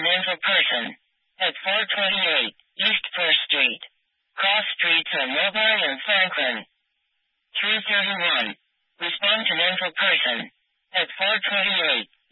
mental person. At 428 East 1st Street. Cross streets are Mulberry and Franklin. 331. Respond to mental person. At 428